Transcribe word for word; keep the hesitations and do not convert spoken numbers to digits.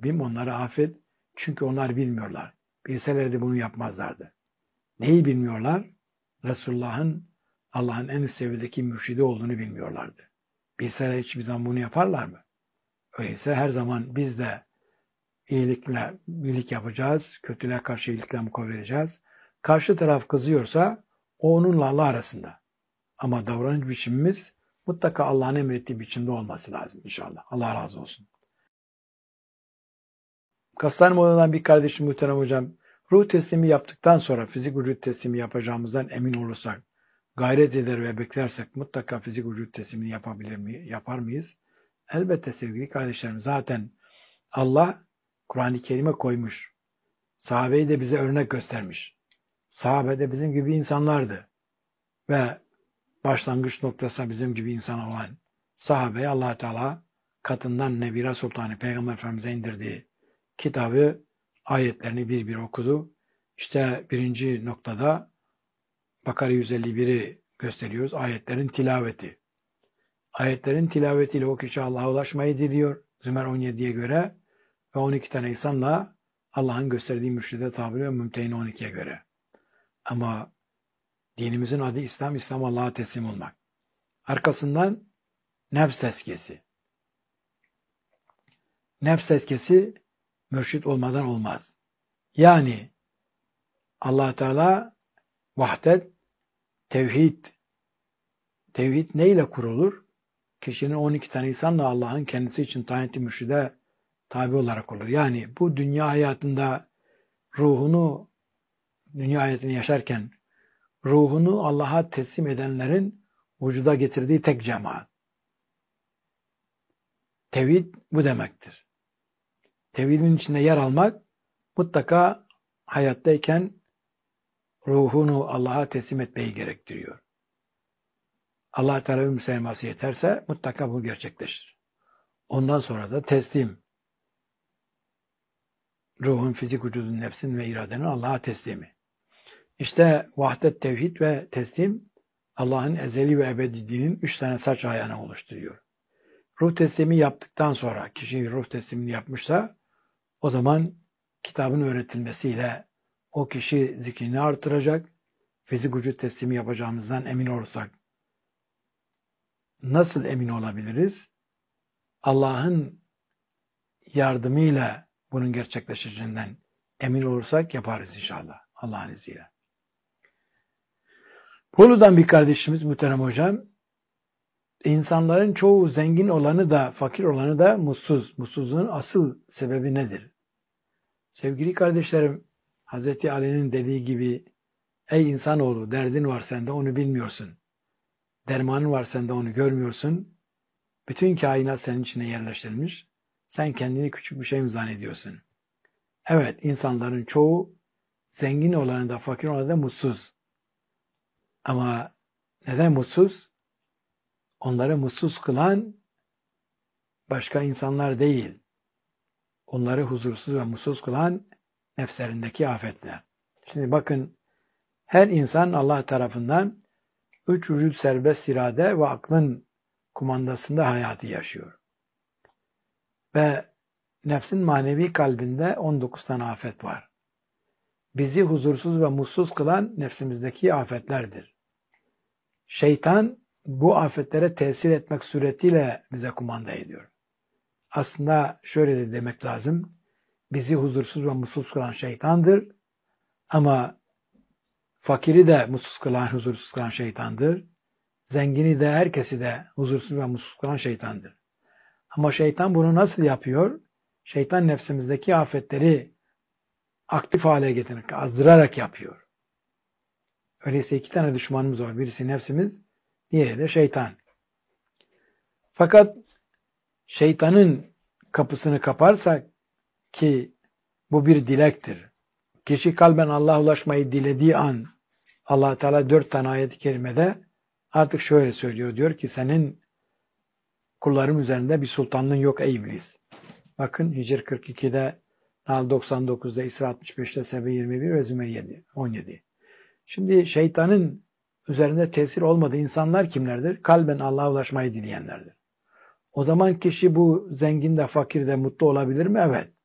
Rabbim onları affet. Çünkü onlar bilmiyorlar. Bilselerdi bunu yapmazlardı. Neyi bilmiyorlar? Resulullah'ın Allah'ın en üst seviyedeki mürşidi olduğunu bilmiyorlardı. Bilseler hiçbir zaman bunu yaparlar mı? Öyleyse her zaman biz de iyilikle iyilik yapacağız, kötülüğe karşı iyilikle mukabele edeceğiz. Karşı taraf kızıyorsa o onunla Allah arasında. Ama davranış biçimimiz mutlaka Allah'ın emrettiği biçimde olması lazım inşallah. Allah razı olsun. Kastamonu'dan bir kardeşim muhterem hocam, ruh teslimi yaptıktan sonra fizik vücut teslimi yapacağımızdan emin olursak, gayret eder ve beklersek mutlaka fizik vücut teslimini yapabilir mi, yapar mıyız? Elbette sevgili kardeşlerim, zaten Allah Kur'an-ı Kerim'e koymuş. Sahabeyi de bize örnek göstermiş. Sahabe de bizim gibi insanlardı. Ve başlangıç noktası bizim gibi insan olan sahabeye Allah Teala katından Nebira Sultanı Peygamber Efendimiz'e indirdiği kitabı, ayetlerini bir bir okudu. İşte birinci noktada Bakara yüz elli biri gösteriyoruz. Ayetlerin tilaveti. Ayetlerin tilavetiyle o kişi Allah'a ulaşmayı diliyor. Zümer on yediye göre ve on iki tane insanla Allah'ın gösterdiği mürşide tabi ve Mümtehine on ikiye göre. Ama dinimizin adı İslam, İslam Allah'a teslim olmak. Arkasından nefs tezkiyesi. Nefs tezkiyesi mürşit olmadan olmaz. Yani Allah Teala vahdet, tevhid. Tevhid neyle kurulur? Kişinin on iki tane insanla Allah'ın kendisi için tayin ettiği mürşide tabi olarak olur. Yani bu dünya hayatında ruhunu, dünya hayatını yaşarken ruhunu Allah'a teslim edenlerin vücuda getirdiği tek cemaat. Tevhid bu demektir. Tevhidin içinde yer almak mutlaka hayattayken ruhunu Allah'a teslim etmeyi gerektiriyor. Allah Teala ömür sayması yeterse mutlaka bu gerçekleşir. Ondan sonra da teslim. Ruhun, fizik vücudun, nefsin ve iradenin Allah'a teslimi. İşte vahdet, tevhid ve teslim Allah'ın ezeli ve ebedi dininin üç tane saç ayağını oluşturuyor. Ruh teslimi yaptıktan sonra kişi ruh teslimini yapmışsa o zaman kitabın öğretilmesiyle o kişi zikrini artıracak. Fizik vücut teslimi yapacağımızdan emin olursak nasıl emin olabiliriz? Allah'ın yardımıyla bunun gerçekleşeceğinden emin olursak yaparız inşallah. Allah'ın izniyle. Bolu'dan bir kardeşimiz muhterem hocam, insanların çoğu zengin olanı da fakir olanı da mutsuz. Mutsuzluğun asıl sebebi nedir? Sevgili kardeşlerim, Hazreti Ali'nin dediği gibi ey insanoğlu derdin var sende onu bilmiyorsun. Dermanın var sende onu görmüyorsun. Bütün kainat senin içine yerleştirilmiş. Sen kendini küçük bir şey mi zannediyorsun? Evet, insanların çoğu zengin olanı da fakir olanı da mutsuz. Ama neden mutsuz? Onları mutsuz kılan başka insanlar değil. Onları huzursuz ve mutsuz kılan nefslerindeki afetler. Şimdi bakın, her insan Allah tarafından üç vücut serbest irade ve aklın kumandasında hayatı yaşıyor. Ve nefsin manevi kalbinde on dokuz tane afet var. Bizi huzursuz ve mutsuz kılan nefsimizdeki afetlerdir. Şeytan bu afetlere tesir etmek suretiyle bize kumanda ediyor. Aslında şöyle de demek lazım. Bizi huzursuz ve mutsuz kılan şeytandır. Ama fakiri de mutsuz kılan, huzursuz kılan şeytandır. Zengini de, herkesi de huzursuz ve mutsuz kılan şeytandır. Ama şeytan bunu nasıl yapıyor? Şeytan nefsimizdeki afetleri aktif hale getirerek, azdırarak yapıyor. Öyleyse iki tane düşmanımız var. Birisi nefsimiz, diğeri de şeytan. Fakat şeytanın kapısını kaparsak, ki bu bir dilektir. Kişi kalben Allah'a ulaşmayı dilediği an Allah Teala dört tane ayet-i kerimede artık şöyle söylüyor. Diyor ki senin kullarım üzerinde bir sultanlığın yok ey iblis. Bakın Hicr kırk ikide, Nahl doksan dokuzda, İsra altmış beşte, Sebe yirmi bir ve Zümer on yedi. Şimdi şeytanın üzerinde tesir olmadığı insanlar kimlerdir? Kalben Allah'a ulaşmayı dileyenlerdir. O zaman kişi bu zengin de fakir de mutlu olabilir mi? Evet.